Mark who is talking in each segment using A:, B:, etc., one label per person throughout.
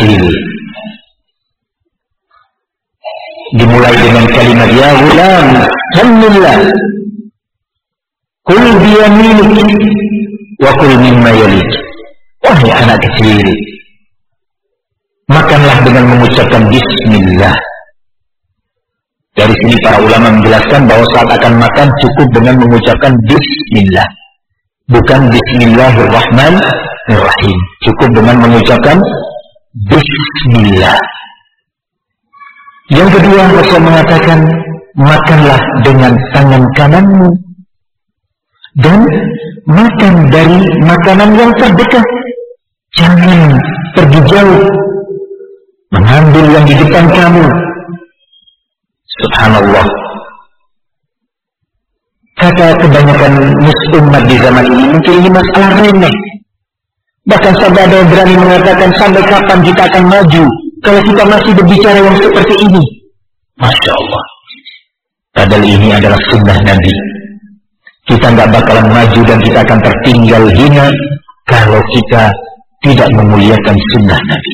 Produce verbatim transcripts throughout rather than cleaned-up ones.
A: kecil. Dimulai dengan kalimat ya ghulam, samillah. Kul biyaminik wa kul mimma yalik. Wahai anak kecil, makanlah dengan mengucapkan bismillah. Dari sini para ulama menjelaskan bahwa saat akan makan cukup dengan mengucapkan bismillah. Bukan bismillahirrahmanirrahim. Cukup dengan mengucapkan bismillah. Yang kedua, Rasul mengatakan makanlah dengan tangan kananmu dan makan dari makanan yang terdekat. Jangan pergi jauh mengambil yang di depan kamu. Subhanallah. Kata kebanyakan umat di zaman ini, mungkin ini masalah remeh. Bahkan sampai ada yang berani mengatakan, sampai kapan kita akan maju kalau kita masih berbicara yang seperti ini? Masya Allah. Padahal ini adalah sunnah Nabi. Kita nggak bakalan maju dan kita akan tertinggal hina kalau kita tidak memuliakan sunnah Nabi.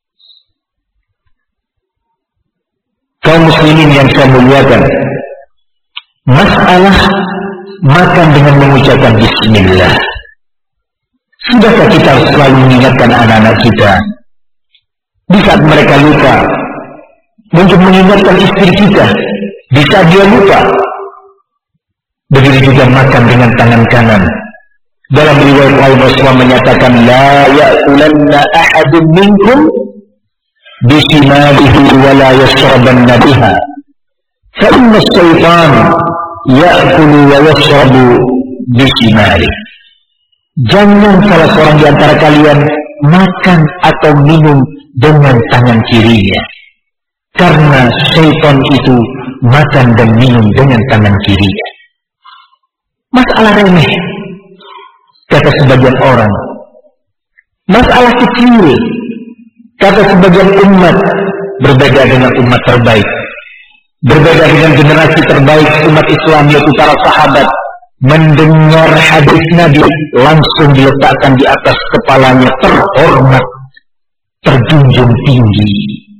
A: Kaum muslimin yang saya muliakan, masalah makan dengan mengucapkan bismillah. Sudahkah kita selalu mengingatkan anak-anak kita di saat mereka lupa, untuk mengingatkan istri kita di saat dia lupa? Begitu juga makan dengan tangan kanan. Dalam riwayat lain Rasulullah menyatakan, la ya'kulanna ahadun minkum bisimalihi wa la yashrabanna biha fa inna as-shaytan ya'kulu wa yashrabu bisimalihi. Jangan salah seorang di antara kalian makan atau minum dengan tangan kirinya, karena syaitan itu makan dan minum dengan tangan kirinya. Masalah remeh, kata sebagian orang. Masalah kecil, kata sebagian umat. Berbeda dengan umat terbaik, berbeda dengan generasi terbaik umat Islam, yaitu para sahabat. Mendengar hadis Nabi langsung diletakkan di atas kepalanya, terhormat, terjunjung tinggi.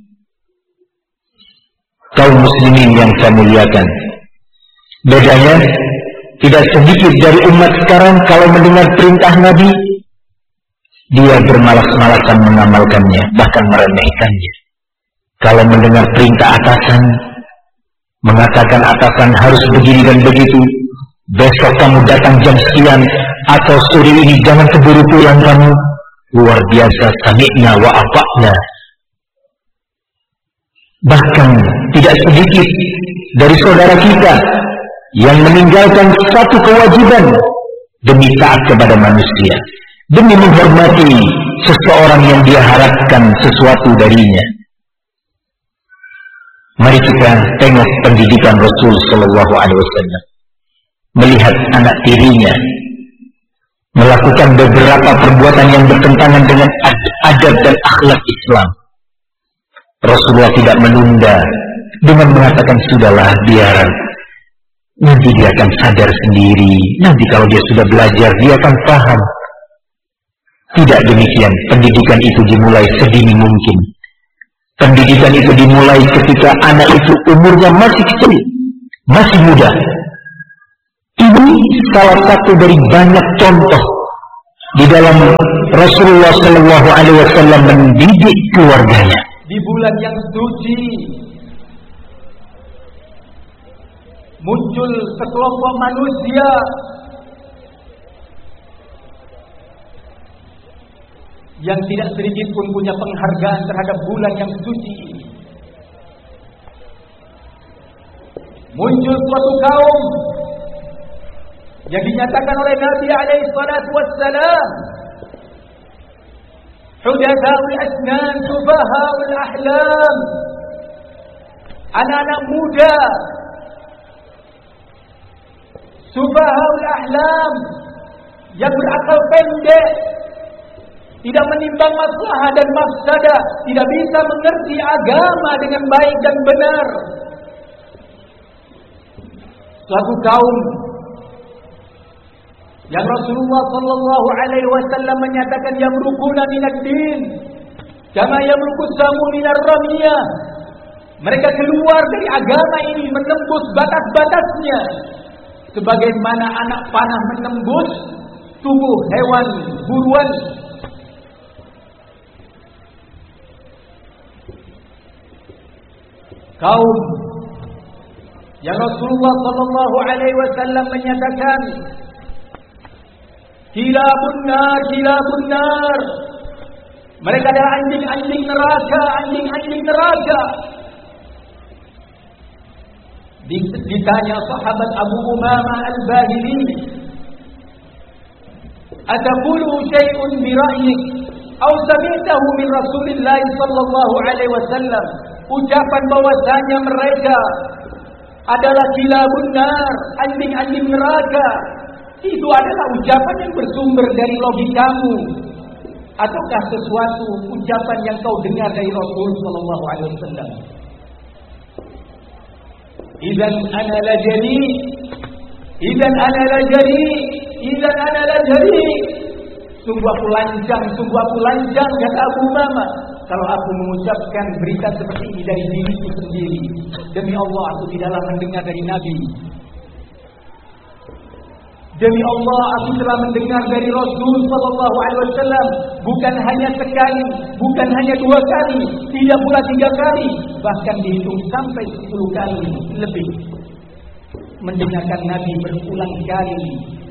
A: Kaum muslimin yang saya muliakan, bedanya tidak sedikit dari umat sekarang kalau mendengar perintah Nabi, dia bermalas-malasan mengamalkannya, bahkan meremehkannya. Kalau mendengar perintah atasan, mengatakan atasan harus begini dan begitu, besok kamu datang jam sekian, atau sore ini jangan keburu pulang kamu. Luar biasa, sami'na wa ata'na. Bahkan tidak sedikit dari saudara kita yang meninggalkan satu kewajiban demi taat kepada manusia, demi menghormati seseorang yang dia harapkan sesuatu darinya. Mari kita tengok pendidikan Rasul Sallallahu Alaihi Wasallam. Melihat anak tirinya melakukan beberapa perbuatan yang bertentangan dengan adab dan akhlak Islam, Rasulullah tidak menunda dengan mengatakan, sudahlah, biar nanti dia akan sadar sendiri, nanti kalau dia sudah belajar dia akan paham. Tidak demikian. Pendidikan itu dimulai sedini mungkin. Pendidikan itu dimulai ketika anak itu umurnya masih kecil, masih muda. Ini salah satu dari banyak contoh di dalam Rasulullah Shallallahu Alaihi Wasallam mendidik keluarganya.
B: Di bulan yang suci muncul sekelompok manusia yang tidak sedikit pun punya penghargaan terhadap bulan yang suci. Muncul suatu kaum yang dinyatakan oleh Nabi alaihi salatu wassalam, hudathaul asnan, sufahaul ahlam, anak-anak muda, sufahaul ahlam, yang berakal pendek, tidak menimbang maslahat dan mafsadah, tidak bisa mengerti agama dengan baik dan benar. Suatu kaum yang Rasulullah sallallahu alaihi wasallam menyatakan yamruquna minad din, Kama yamruqus samu minar ramiyah. Mereka keluar dari agama ini menembus batas-batasnya, sebagaimana anak panah menembus tubuh hewan buruan. Kaum yang Rasulullah sallallahu alaihi wasallam menyatakan, kilabun nar, kilabun nar. Mereka adalah anjing-anjing neraka, anjing-anjing neraka. Ditanya sahabat Abu Umamah Al-Bahili, "Ataqulu syai'un bi ra'yik aw sami'tahu min Rasulillah sallallahu alaihi wasallam?" Ucapan bahwasanya mereka adalah kilabun nar, anjing-anjing neraka, itu adalah ucapan yang bersumber dari logikamu, ataukah sesuatu ucapan yang kau dengar dari Rasul sallallahu alaihi wasallam? Idzan ana la jari, idzan ana la jari, idzan ana la jari. Sungguh aku lancang, sungguh aku lancang, kata Abu Umamah, kalau aku mengucapkan berita seperti ini dari diriku sendiri. Demi Allah, aku tidaklah mendengar dari Nabi. Demi Allah, aku telah mendengar dari Rasul sallallahu alaihi wasallam, bukan hanya sekali, bukan hanya dua kali, tidak pula tiga kali, bahkan dihitung sampai sepuluh kali lebih. Mendengarkan Nabi berulang kali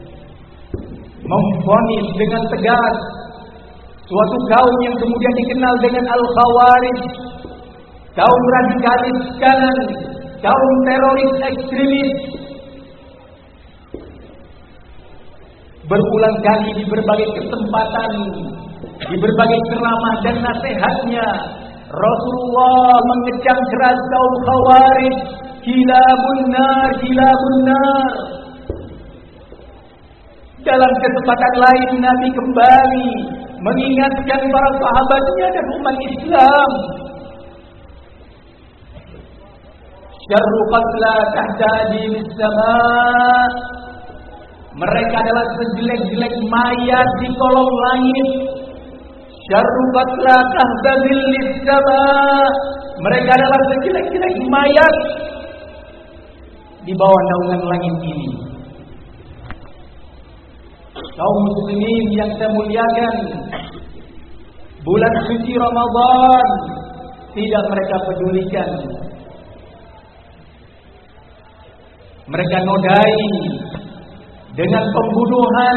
B: memvonis dengan tegas suatu kaum yang kemudian dikenal dengan Al-Khawarij, kaum radikalis kanan, kaum teroris ekstremis. Berulang kali di berbagai kesempatan, di berbagai ceramah dan nasihatnya, Rasulullah mengecam keras kaum Khawarij, kilabun nar, kilabun nar. Dalam kesempatan lain Nabi kembali mengingatkan para sahabatnya dan umat Islam, syarru qatla tahta adimis sama'. Mereka adalah sejelek-jelek mayat di kolong langit. Syarru qatla tahta dhillis sama'. Mereka adalah sejelek-jelek mayat di bawah naungan langit ini. Kaum muslimin yang saya muliakan, bulan suci Ramadan tidak mereka pedulikan. Mereka nodai dengan pembunuhan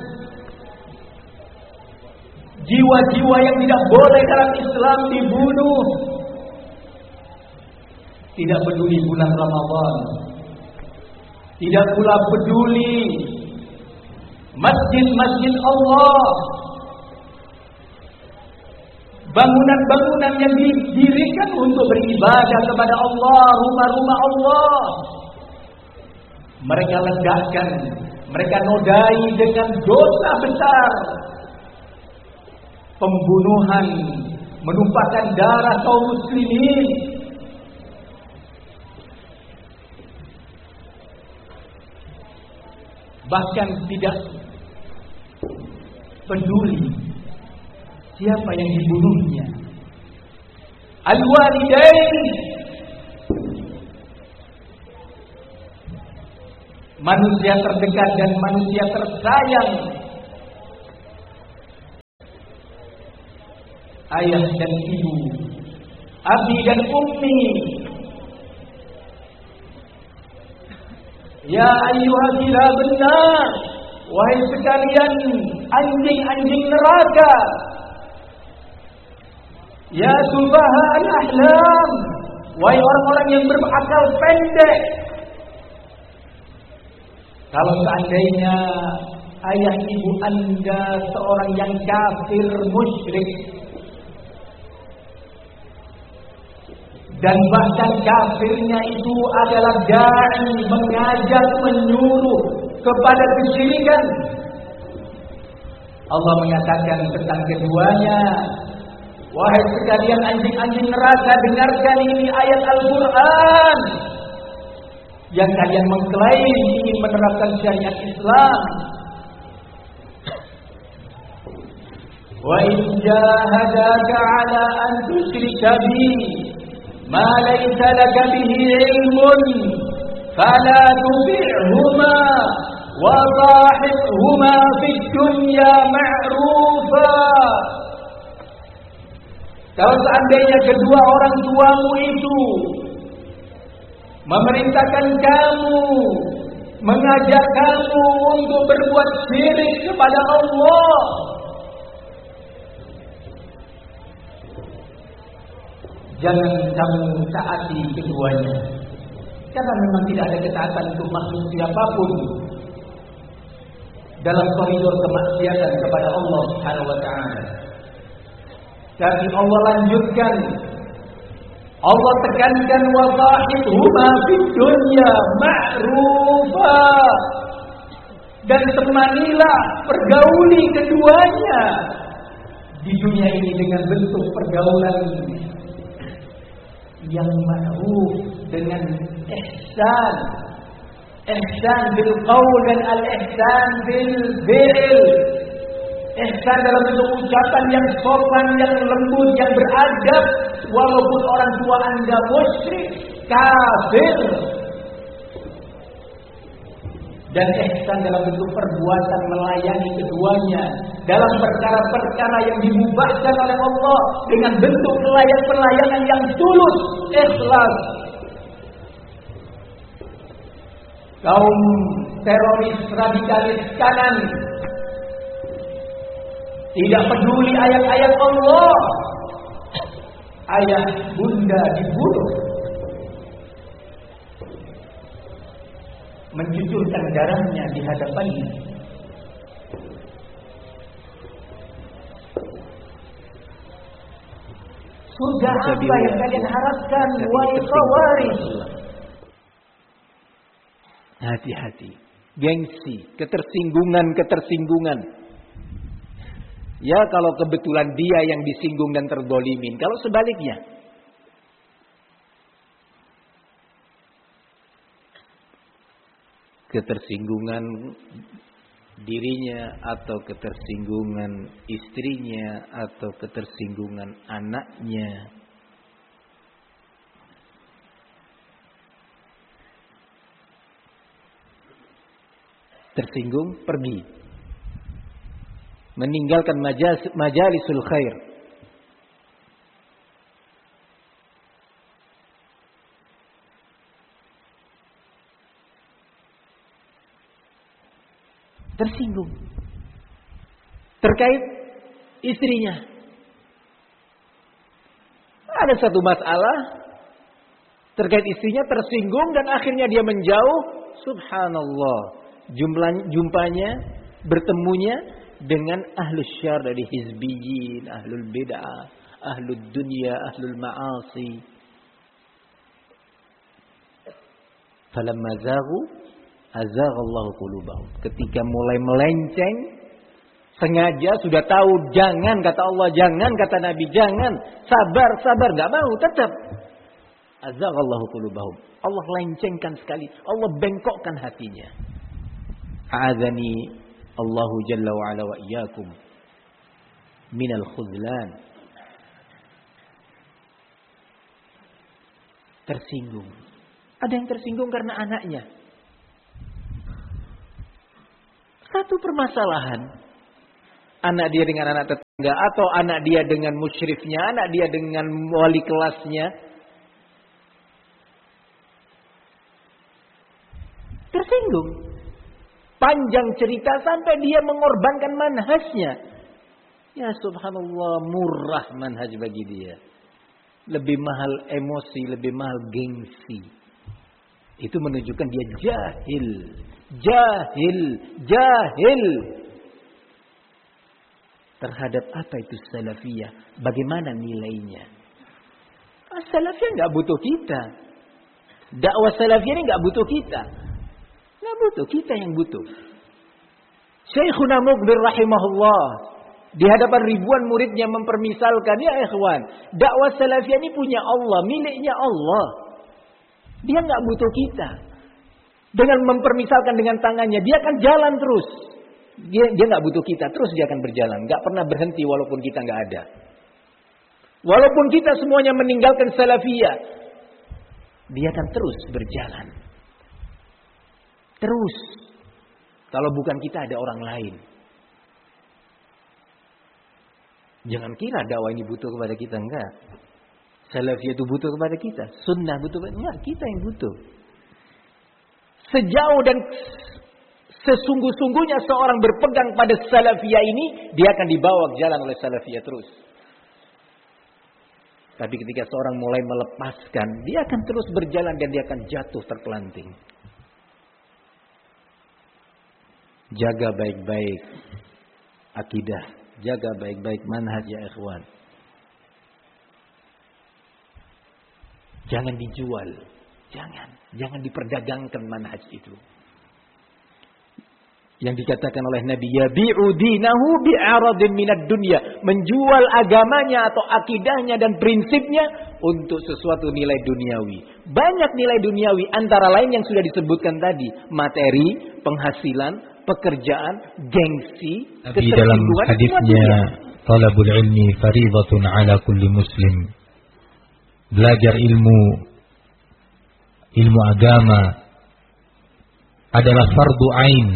B: jiwa-jiwa yang tidak boleh dalam Islam dibunuh. Tidak peduli bulan Ramadan, tidak pula peduli masjid-masjid Allah, bangunan-bangunan yang didirikan untuk beribadah kepada Allah, rumah-rumah Allah. Mereka ledakkan, mereka nodai dengan dosa besar, pembunuhan, menumpahkan darah kaum muslimin. Bahkan tidak peduli siapa yang dibunuhnya. Al-walidain, manusia terdekat dan manusia tersayang, ayah dan ibu, abi dan ummi. Ya ayyuhal kilabun nar, wahai sekalian anjing-anjing neraka. Ya sufaha al-ahlam, wahai orang-orang yang berakal pendek. Kalau seandainya ayah ibu Anda seorang yang kafir musyrik, dan bahkan kafirnya itu adalah dai, mengajak, menyuruh kepada kesyirikan, Allah mengatakan tentang keduanya, wahai sekalian anjing-anjing neraka, dengarkan ini ayat Al-Quran yang kalian mengklaim ingin menerapkan syariat Islam. Wa in jahadaka 'ala an tusyrika bi ma laysa laka bihi 'ilmun fala tuti'huma wa sahibhuma fid dunya ma'rufa. Kalau seandainya kedua orang tuamu itu memerintahkan kamu, mengajak kamu untuk berbuat syirik kepada Allah, jangan kamu taati keduanya. Karena memang tidak ada ketaatan untuk makhluk siapapun dalam koridor kemaksiatan kepada Allah Subhanahu wa taala. Tapi Allah lanjutkan, Allah tekankan wa sahibhuma fid dunya ma'rufa, dan temanilah, pergauli keduanya di dunia ini dengan bentuk pergaulan yang ma'ruf, dengan ihsan. Ihsan bil qaul dan al-ihsan bil fi'l. Ihsan dalam bentuk ucapan yang sopan, yang lembut, yang beradab, walaupun orang tua Anda musyrik, kafir. Dan ihsan dalam bentuk perbuatan melayani keduanya dalam perkara-perkara yang dimubahkan oleh Allah dengan bentuk pelayan-pelayanan yang tulus, ikhlas. Kaum teroris radikalis kanan tidak peduli ayat-ayat Allah, ayah bunda dibunuh, mencucurkan darahnya di hadapannya. Surga apa yang kalian harapkan, wahai khawarij?
C: Hati-hati, gengsi, ketersinggungan-ketersinggungan. Ya kalau kebetulan dia yang disinggung dan terzalimin. Kalau sebaliknya, ketersinggungan dirinya atau ketersinggungan istrinya atau ketersinggungan anaknya, tersinggung, pergi, meninggalkan majalis, majalisul khair. Tersinggung terkait istrinya. Ada satu masalah terkait istrinya, tersinggung dan akhirnya dia menjauh. Subhanallah, jumlah jumpanya, bertemunya dengan ahlus syarr dari hizbiyin, ahlul bid'ah, ahlul dunya, ahlul ma'asi. Falamma zaghu azaghallahu qulubahum. Ketika mulai melenceng, sengaja sudah tahu jangan, kata Allah jangan, kata Nabi jangan, sabar, sabar, enggak mau, tetap. Azaghallahu qulubahum. Allah lencengkan sekali, Allah bengkokkan hatinya. A'adzani Allahu jalla wa ala wa iyyakum minal khuzlan. Tersinggung. Ada yang tersinggung karena anaknya. Satu permasalahan, anak dia dengan anak tetangga, atau anak dia dengan musyrifnya, anak dia dengan wali kelasnya. Tersinggung. Panjang cerita sampai dia mengorbankan manhajnya. Ya subhanallah, murah manhaj bagi dia. Lebih mahal emosi, lebih mahal gengsi. Itu menunjukkan dia jahil. Jahil, jahil. Terhadap apa itu salafiyah? Bagaimana nilainya? Ah, salafiyah nggak butuh kita. Dakwah salafiyah ini nggak butuh kita. Nggak butuh, kita yang butuh. Syekhuna Muqbil rahimahullah di hadapan ribuan muridnya mempermisalkan, ya ikhwan, dakwah salafiyah ini punya Allah, miliknya Allah. Dia nggak butuh kita. Dengan mempermisalkan dengan tangannya, dia akan jalan terus. Dia dia nggak butuh kita, terus dia akan berjalan, nggak pernah berhenti walaupun kita nggak ada. Walaupun kita semuanya meninggalkan salafiyah, dia akan terus berjalan. Terus. Kalau bukan kita ada orang lain. Jangan kira dakwah ini butuh kepada kita, enggak. Salafiyah itu butuh kepada kita, sunnah butuh kepada kita, kita yang butuh. Sejauh dan sesungguh-sungguhnya seorang berpegang pada salafiyah ini, dia akan dibawa ke jalan oleh salafiyah terus. Tapi ketika seorang mulai melepaskan, dia akan terus berjalan dan dia akan jatuh terpelanting. Jaga baik-baik akidah, jaga baik-baik manhaj ya ikhwan. Jangan dijual, jangan, jangan diperdagangkan manhaj itu. Yang dikatakan oleh Nabi, yabi'u dinahu bi'aradin minad dunya, menjual agamanya atau akidahnya dan prinsipnya untuk sesuatu nilai duniawi. Banyak nilai duniawi antara lain yang sudah disebutkan tadi, materi, penghasilan, pekerjaan, gengsi,
D: Nabi dalam hadisnya, talabul ilmi faridatun ala kulli muslim. Belajar ilmu, ilmu agama adalah fardu ain.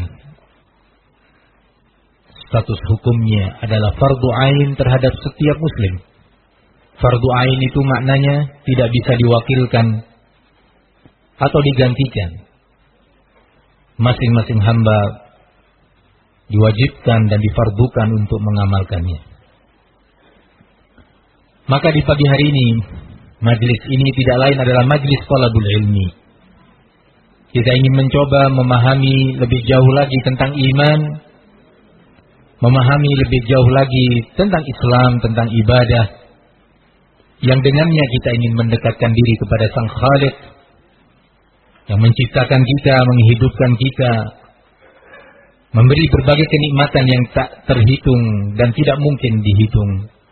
D: Status hukumnya adalah fardu ain terhadap setiap muslim. Fardu ain itu maknanya tidak bisa diwakilkan atau digantikan. Masing-masing hamba diwajibkan dan difardukan untuk mengamalkannya. Maka di pagi hari ini, majlis ini tidak lain adalah majlis talabul ilmi. Kita ingin mencoba memahami lebih jauh lagi tentang iman, memahami lebih jauh lagi tentang Islam, tentang ibadah, yang dengannya kita ingin mendekatkan diri kepada Sang Khaliq, yang menciptakan kita, menghidupkan kita, memberi berbagai kenikmatan yang tak terhitung dan tidak mungkin dihitung.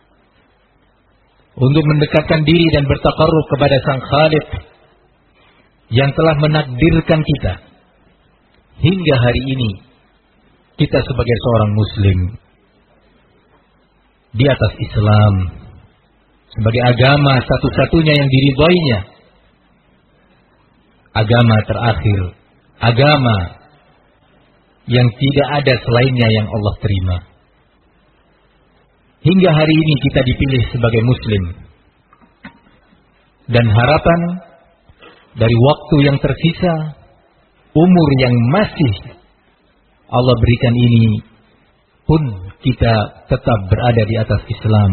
D: Untuk mendekatkan diri dan bertakarruf kepada Sang Khaliq yang telah menakdirkan kita hingga hari ini, kita sebagai seorang muslim di atas Islam, sebagai agama satu-satunya yang diridhoinya, agama terakhir, agama yang tidak ada selainnya yang Allah terima. Hingga hari ini kita dipilih sebagai muslim. Dan harapan dari waktu yang tersisa, umur yang masih Allah berikan ini, pun kita tetap berada di atas Islam.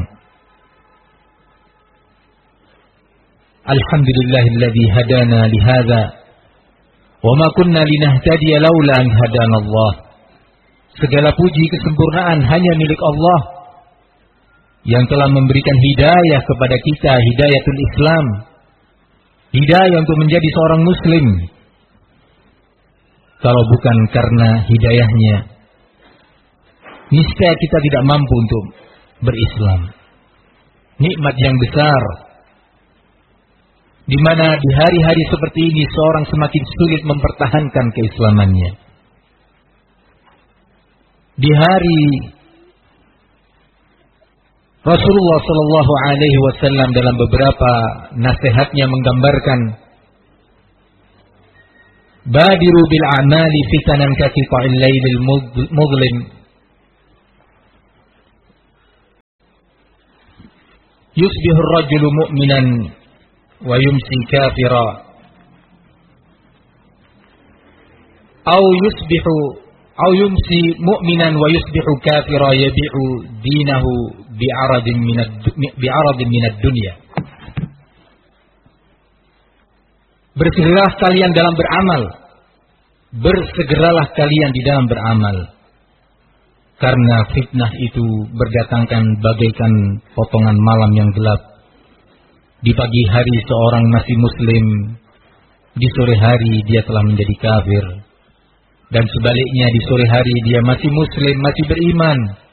D: Alhamdulillahilladzi hadana lihadza wa ma kunna linahtadiya laula an hadanallah. Segala puji kesempurnaan hanya milik Allah yang telah memberikan hidayah kepada kita, hidayatul Islam, hidayah untuk menjadi seorang muslim. Kalau bukan karena hidayahnya, niscaya kita tidak mampu untuk berislam. Nikmat yang besar, di mana di hari-hari seperti ini seorang semakin sulit mempertahankan keislamannya. Di hari Rasulullah Sallallahu Alaihi Wasallam dalam beberapa nasihatnya menggambarkan, badiru bil a'mali fitanan kaqita'il lailil mudlim. Yusbihu ar-rajulu mu'minan wa yumsi kafira. Aw yusbihu aw yumsi mu'minan wa yusbihu kafira yabi'u dinahu bi'aradin minad bi'aradin minad dunya. Bersegeralah kalian dalam beramal. Bersegeralah kalian di dalam beramal. Karena fitnah itu berdatangkan bagaikan potongan malam yang gelap. Di pagi hari seorang masih muslim, di sore hari dia telah menjadi kafir. Dan sebaliknya di sore hari dia masih muslim, masih beriman.